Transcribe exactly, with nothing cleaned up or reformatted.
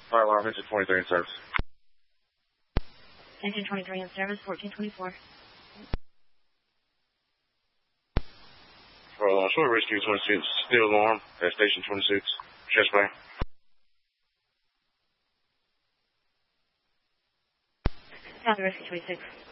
Fire alarm, engine twenty-three in service. Engine twenty-three in service, fourteen twenty-four. Fire alarm, short rescue twenty-six, steel alarm at station twenty-six, chest bay. Copy, rescue twenty-six.